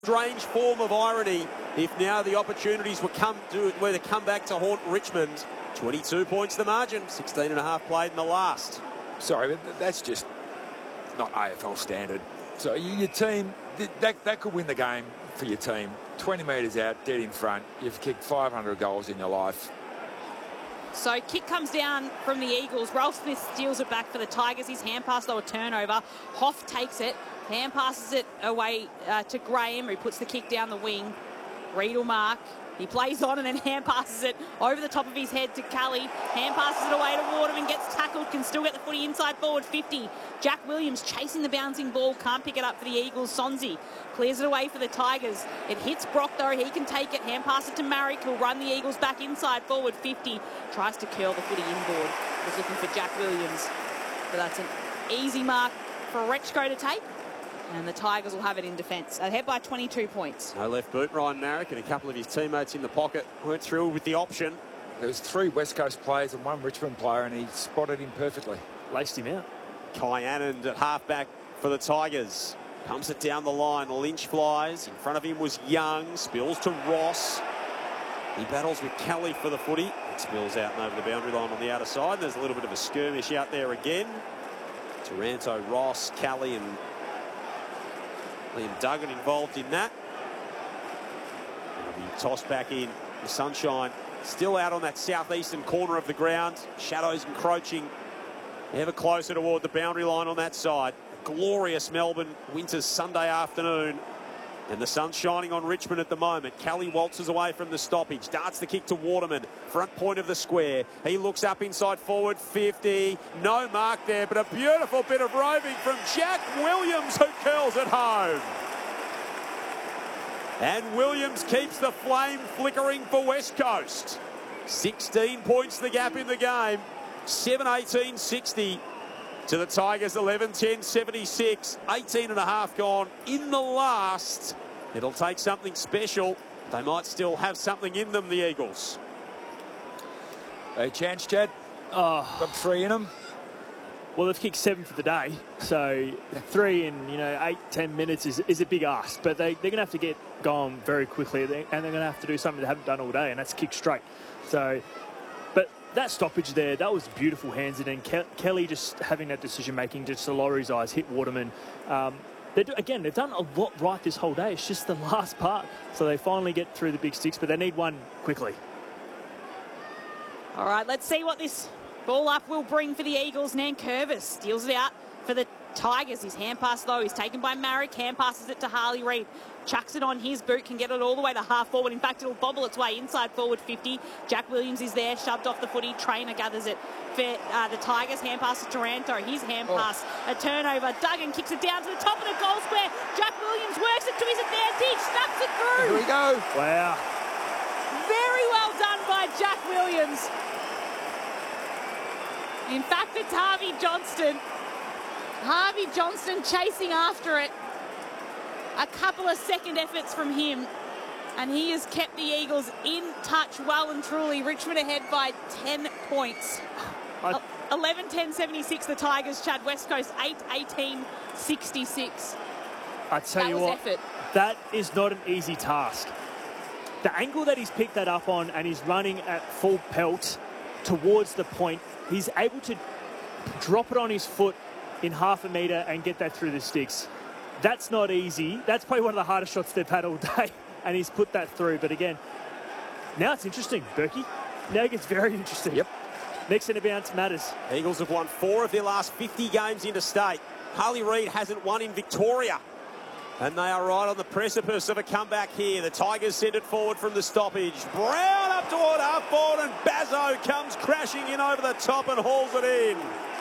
Strange form of irony if now the opportunities were to come back to haunt Richmond. 22 points the margin, 16.5 played in the last. Sorry, but that's just not AFL standard. So your team, that could win the game for your team. 20 metres out, dead in front. You've kicked 500 goals in your life. So kick comes down from the Eagles. Ralph Smith steals it back for the Tigers. His hand pass, though, a turnover. Hoff takes it. Hand passes it away to Graham, who puts the kick down the wing. Reid will mark. He plays on and then hand passes it over the top of his head to Kelly. Hand passes it away to Waterman, gets tackled, can still get the footy inside forward 50. Jack Williams chasing the bouncing ball, can't pick it up for the Eagles. Sonzi clears it away for the Tigers. It hits Brock though, he can take it. Hand pass it to Marrick, who'll run the Eagles back inside forward 50. Tries to curl the footy inboard. Was looking for Jack Williams. But that's an easy mark for Rechko to take. And the Tigers will have it in defence. Ahead by 22 points. No left boot, Ryan Marrick, and a couple of his teammates in the pocket weren't thrilled with the option. There was 3 West Coast players and 1 Richmond player, and he spotted him perfectly. Laced him out. Kai Anand at halfback for the Tigers. Pumps it down the line. Lynch flies. In front of him was Young. Spills to Ross. He battles with Kelly for the footy. It spills out and over the boundary line on the outer side. There's a little bit of a skirmish out there again. Taranto, Ross, Kelly and Liam Duggan involved in that. It'll be tossed back in. The sunshine still out on that southeastern corner of the ground. Shadows encroaching ever closer toward the boundary line on that side. A glorious Melbourne winter's Sunday afternoon. And the sun's shining on Richmond at the moment. Kelly waltzes away from the stoppage. Darts the kick to Waterman. Front point of the square. He looks up inside forward 50. No mark there, but a beautiful bit of roving from Jack Williams, who curls it home. And Williams keeps the flame flickering for West Coast. 16 points the gap in the game. 7-18-60 to the Tigers, 11-10-76. 18.5 gone in the last. It'll take something special. They might still have something in them, the Eagles. A chance, Chad? Oh. Got 3 in them? Well, they've kicked 7 for the day, so 3 in 8-10 minutes is a big ask. But they're going to have to get going very quickly, and they're going to have to do something they haven't done all day, and that's kick straight. So, but that stoppage there, that was beautiful hands, and then Kelly just having that decision making just to lower his eyes, hit Waterman. They've done a lot right this whole day. It's just the last part, so they finally get through the big sticks, but they need one quickly. All right, let's see what this ball up will bring for the Eagles. Nankervis steals it out for the Tigers. His hand pass, though, is taken by Marrick. Hand passes it to Harley Reid. Chucks it on his boot, can get it all the way to half forward. In fact, it'll bobble its way inside forward 50. Jack Williams is there, shoved off the footy. Trainer gathers it for the Tigers. Hand pass to Taranto. His hand pass, a turnover. Duggan kicks it down to the top of the goal square. Jack Williams works it to his advantage, snaps it through. Here we go. Wow. Very well done by Jack Williams. In fact, it's Harvey Johnston. Harvey Johnston chasing after it. A couple of second efforts from him. And he has kept the Eagles in touch well and truly. Richmond ahead by 10 points. 11-10-76 the Tigers. Chad, West Coast 8-18-66. I tell you what, effort. That is not an easy task. The angle that he's picked that up on, and he's running at full pelt towards the point, he's able to drop it on his foot in half a metre and get that through the sticks. That's not easy. That's probably one of the hardest shots they've had all day, and he's put that through. But again, now it's interesting, Berkey. Now it gets very interesting. Yep. Next centre bounce matters. Eagles have won 4 of their last 50 games interstate. Harley Reid hasn't won in Victoria. And they are right on the precipice of a comeback here. The Tigers send it forward from the stoppage. Brown up toward half forward, and Bazzo comes crashing in over the top and hauls it in.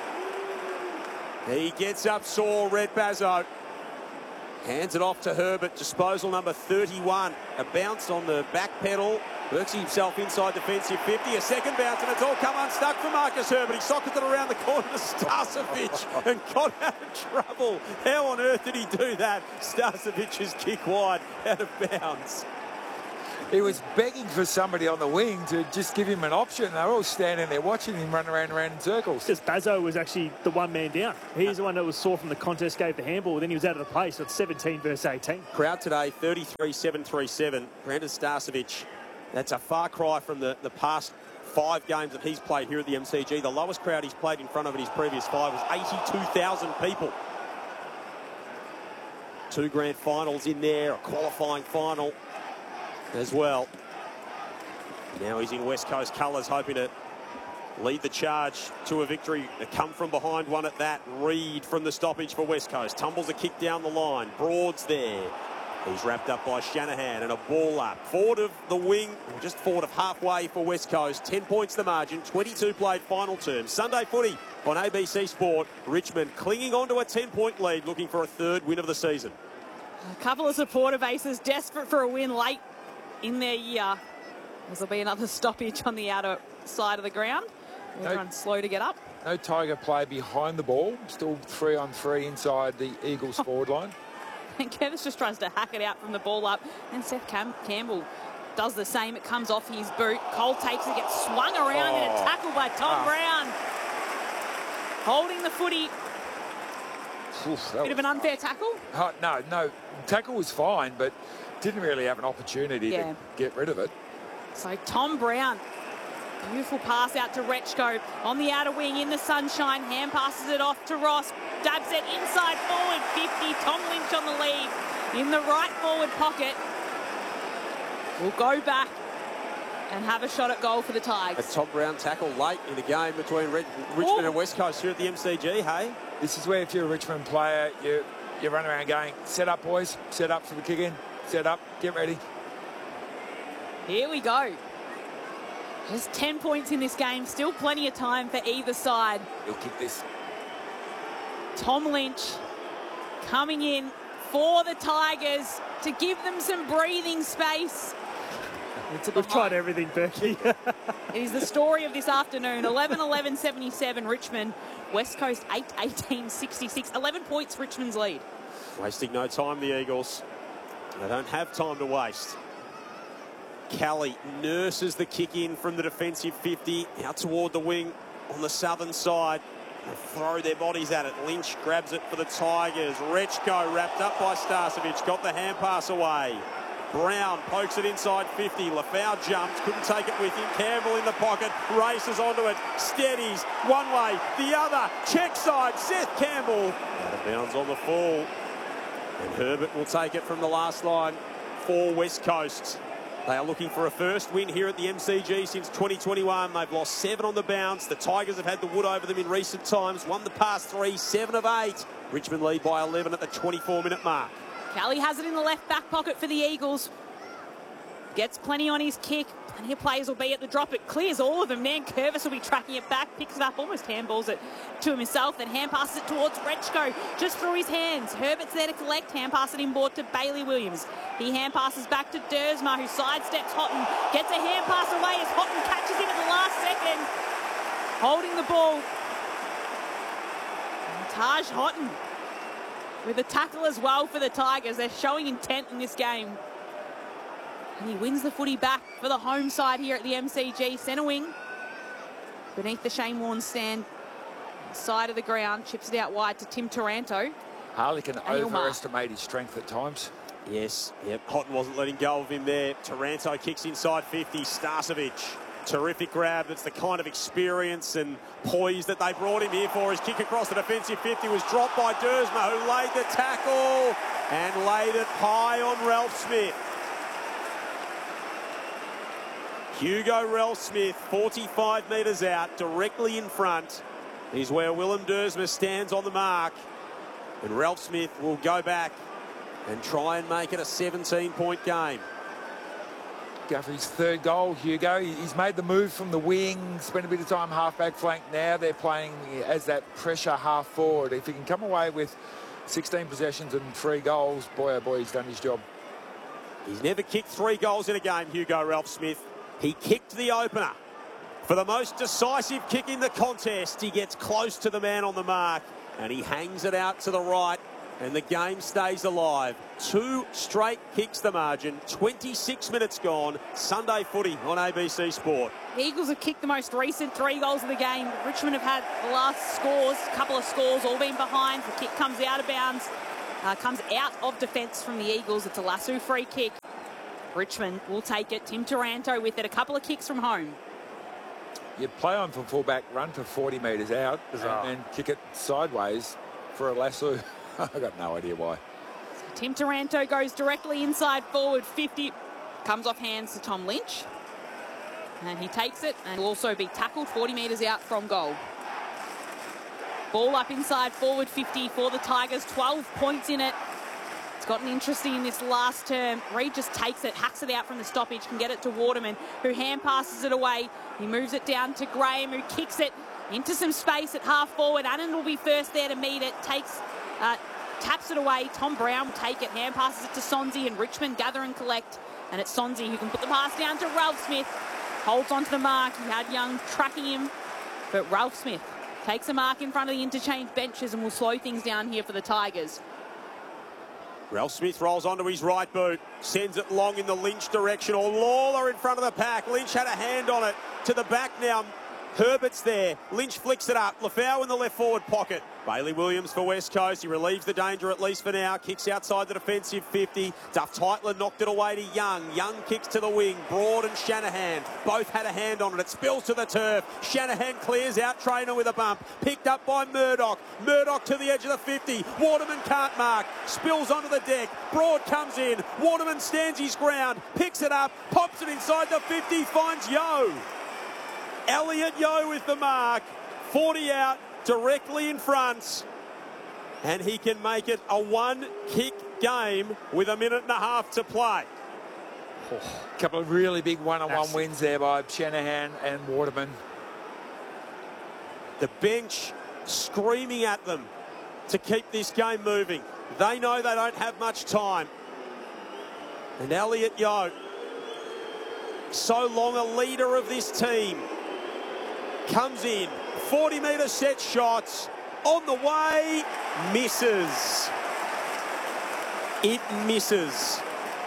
He gets up sore, Red Bazzo. Hands it off to Herbert, disposal number 31. A bounce on the back pedal. Works himself inside defensive 50. A second bounce, and it's all come unstuck for Marcus Herbert. He sockets it around the corner to Starcevic and got out of trouble. How on earth did he do that? Starcevic's kick wide out of bounds. He was begging for somebody on the wing to just give him an option. They were all standing there watching him run around in circles. Because Bazzo was actually the one man down. He's the one that was sore from the contest, gave the handball, then he was out of the play, so it's 17 versus 18. Crowd today, 33,737. Brandon Starcevic, that's a far cry from the past 5 games that he's played here at the MCG. The lowest crowd he's played in front of in his previous 5 was 82,000 people. 2 grand finals in there, a qualifying final as well. Now he's in West Coast colours, hoping to lead the charge to a victory. A come from behind one at that. Reed from the stoppage for West Coast. Tumbles a kick down the line. Broad's there. He's wrapped up by Shanahan and a ball up. Forward of the wing, just forward of halfway for West Coast. 10 points the margin, 22 played final term. Sunday footy on ABC Sport. Richmond clinging on to a 10-point lead, looking for a 3rd win of the season. A couple of supporter bases desperate for a win late in their year. There'll be another stoppage on the outer side of the ground. Everyone's slow to get up. No Tiger play behind the ball. Still 3-on-3 inside the Eagles forward line. And Kevis just tries to hack it out from the ball up. And Seth Campbell does the same. It comes off his boot. Cole takes it, gets swung around in a tackle by Tom Brown. Holding the footy. Bit of an unfair tackle? No. Tackle was fine, but didn't really have an opportunity to get rid of it. So Tom Brown, beautiful pass out to Rechko on the outer wing in the sunshine. Hand passes it off to Ross. Dabs it inside forward 50. Tom Lynch on the lead in the right forward pocket. We'll go back and have a shot at goal for the Tigers. A Tom Brown tackle late in the game between Richmond and West Coast here at the MCG, hey? This is where if you're a Richmond player, you run around going, set up, boys, set up for the kick-in, set up, get ready. Here we go. There's 10 points in this game. Still plenty of time for either side. He'll kick this. Tom Lynch coming in for the Tigers to give them some breathing space. We've tried everything, Berkey. It is the story of this afternoon. 11-11-77 Richmond. West Coast 8-18-66. 11 points Richmond's lead. Wasting no time, the Eagles. They don't have time to waste. Kelly nurses the kick in from the defensive 50 out toward the wing on the southern side. They throw their bodies at it. Lynch grabs it for the Tigers. Rechko wrapped up by Starcevic. Got the hand pass away. Brown pokes it inside 50. Lafau jumps, couldn't take it with him. Campbell in the pocket, races onto it, steadies one way, the other, check side, Seth Campbell. Out of bounds on the full. And Herbert will take it from the last line for West Coast. They are looking for a first win here at the MCG since 2021. They've lost 7 on the bounce. The Tigers have had the wood over them in recent times. Won the past 3, 7 of 8. Richmond lead by 11 at the 24-minute mark. Kelly has it in the left back pocket for the Eagles. Gets plenty on his kick. Plenty of players will be at the drop. It clears all of them. Nan Curvis will be tracking it back. Picks it up, almost handballs it to himself. Then hand passes it towards Rechko. Just through his hands. Herbert's there to collect. Hand pass it inboard to Bailey Williams. He hand passes back to Dersma, who sidesteps Houghton. Gets a hand pass away as Houghton catches him at the last second. Holding the ball. And Taj Houghton with a tackle as well for the Tigers. They're showing intent in this game. And he wins the footy back for the home side here at the MCG. Centre wing beneath the Shane Warne stand. Side of the ground. Chips it out wide to Tim Taranto. Harley can overestimate his strength at times. Yes, yep. Houghton wasn't letting go of him there. Taranto kicks inside 50. Starcevic. Terrific grab. That's the kind of experience and poise that they brought him here for. His kick across the defensive 50 was dropped by Dersma, who laid the tackle and laid it high on Ralph Smith. Hugo Ralph Smith, 45 metres out, directly in front, is where Willem Dersma stands on the mark. And Ralph Smith will go back and try and make it a 17-point game. Go for his 3rd goal, Hugo. He's made the move from the wing, spent a bit of time half-back flank. Now they're playing as that pressure half-forward. If he can come away with 16 possessions and 3 goals, boy, oh boy, he's done his job. He's never kicked 3 goals in a game, Hugo Ralph Smith. He kicked the opener. For the most decisive kick in the contest, he gets close to the man on the mark, and he hangs it out to the right And the game stays alive. 2 straight kicks the margin. 26 minutes gone. Sunday footy on ABC Sport. The Eagles have kicked the most recent 3 goals of the game. Richmond have had the last scores, couple of scores, all been behind. The kick comes out of bounds, comes out of defence from the Eagles. It's a lasso free kick. Richmond will take it. Tim Taranto with it. A couple of kicks from home. You play on from fullback, run for 40 metres out, and kick it sideways for a lasso. I've got no idea why. Tim Taranto goes directly inside forward 50. Comes off hands to Tom Lynch. And he takes it and will also be tackled 40 metres out from goal. Ball up inside forward 50 for the Tigers. 12 points in it. It's gotten interesting in this last term. Reid just takes it, hacks it out from the stoppage, can get it to Waterman, who hand passes it away. He moves it down to Graham, who kicks it into some space at half forward. Annan will be first there to meet it. Taps it away. Tom Brown will take it, hand passes it to Sonsie, and Richmond gather and collect. And it's Sonsie who can put the pass down to Ralph Smith. Holds onto the mark. He had Young tracking him, but Ralph Smith takes a mark in front of the interchange benches and will slow things down here for the Tigers. Ralph Smith rolls onto his right boot, sends it long in the Lynch direction, or Lawler in front of the pack. Lynch had a hand on it. To the back now. Herbert's there. Lynch flicks it up. Lafau in the left forward pocket. Bailey Williams for West Coast. He relieves the danger at least for now. Kicks outside the defensive 50. Duff Tytler knocked it away to Young. Young kicks to the wing. Broad and Shanahan both had a hand on it. It spills to the turf. Shanahan clears out Traynor with a bump. Picked up by Murdoch. Murdoch to the edge of the 50. Waterman can't mark. Spills onto the deck. Broad comes in. Waterman stands his ground. Picks it up. Pops it inside the 50. Finds Yeo. Elliot Yeo with the mark. 40 out, directly in front. And he can make it a 1-kick game with a minute and a half to play. A couple of really big one-on-one wins there by Shanahan and Waterman. The bench screaming at them to keep this game moving. They know they don't have much time. And Elliot Yeo, so long a leader of this team, comes in, 40-metre set shots, on the way, misses. It misses.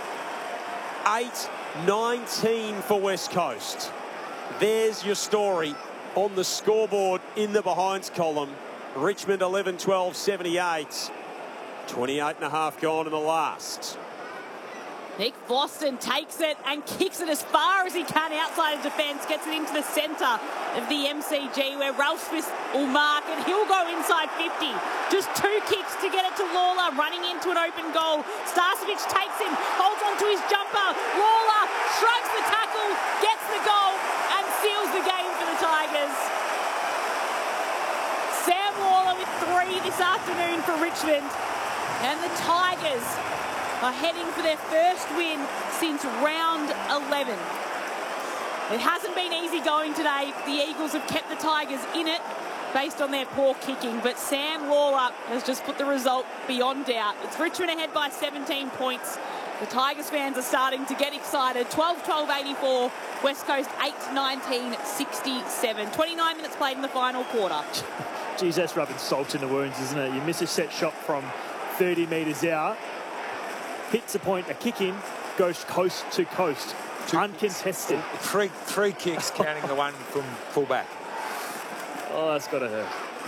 8-19 for West Coast. There's your story on the scoreboard in the behinds column. Richmond 11-12, 78. 28 and a half gone in the last. Nick Boston takes it and kicks it as far as he can outside of defence, gets it into the centre of the MCG where Ralph Smith will mark and he'll go inside 50. Just 2 kicks to get it to Lawler, running into an open goal. Starcevic takes him, holds on to his jumper. Lawler shrugs the tackle, gets the goal and seals the game for the Tigers. Sam Lawler with 3 this afternoon for Richmond, and the Tigers are heading for their first win since round 11. It hasn't been easy going today. The Eagles have kept the Tigers in it based on their poor kicking, but Sam Lawler has just put the result beyond doubt. It's Richmond ahead by 17 points. The Tigers fans are starting to get excited. 12-12-84, West Coast 8-19-67. 29 minutes played in the final quarter. Geez, that's rubbing salt in the wounds, isn't it? You miss a set shot from 30 metres out, hits the point, a kick in, goes coast to coast. Uncontested. Three kicks, counting the one from fullback. Oh, that's got to hurt.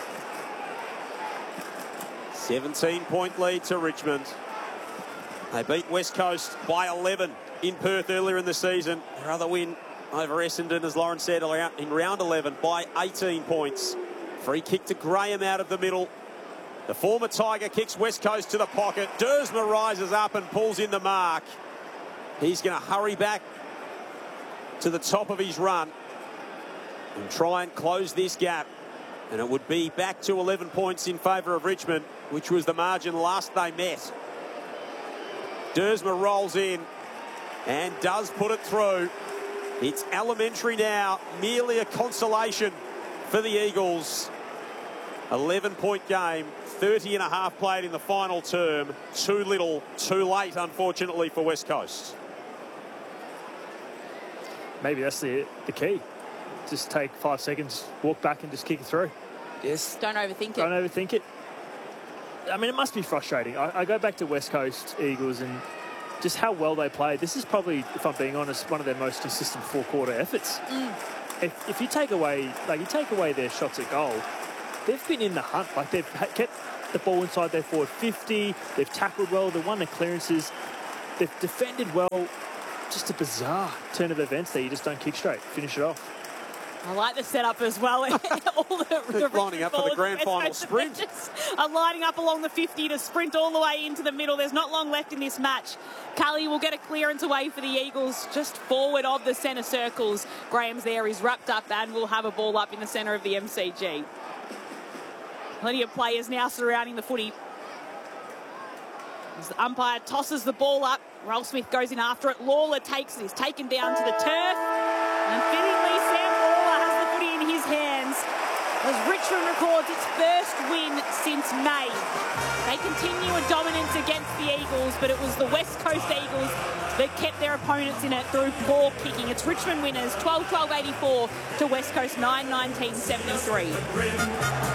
17-point lead to Richmond. They beat West Coast by 11 in Perth earlier in the season. Their other win over Essendon, as Lauren said, in round 11 by 18 points. Free kick to Graham out of the middle. The former Tiger kicks West Coast to the pocket. Dersma rises up and pulls in the mark. He's going to hurry back to the top of his run and try and close this gap. And it would be back to 11 points in favour of Richmond, which was the margin last they met. Dersma rolls in and does put it through. It's elementary now, merely a consolation for the Eagles. 11-point game, 30 and a half played in the final term. Too little, too late, unfortunately, for West Coast. Maybe that's the key. Just take 5 seconds, walk back and just kick it through. Yes. Don't overthink it. Don't overthink it. I mean, it must be frustrating. I go back to West Coast Eagles and just how well they play. This is probably, if I'm being honest, one of their most consistent four-quarter efforts. If you take away their shots at goal, they've been in the hunt. Like, they've kept the ball inside their forward 50. They've tackled well. They've won their clearances. They've defended well. Just a bizarre turn of events there. You just don't kick straight. Finish it off. I like the setup as well. All the lining up for the grand final sprint. Are lining up along the 50 to sprint all the way into the middle. There's not long left in this match. Cully will get a clearance away for the Eagles, just forward of the centre circles. Graham's there. He's wrapped up and will have a ball up in the centre of the MCG. Plenty of players now surrounding the footy. As the umpire tosses the ball up, Ralph Smith goes in after it. Lawler takes it. He's taken down to the turf. And fittingly, Sam Lawler has the footy in his hands as Richmond records its first win since May. They continue a dominance against the Eagles, but it was the West Coast Eagles that kept their opponents in it through poor kicking. It's Richmond winners 12-12-84 to West Coast 9-19-73.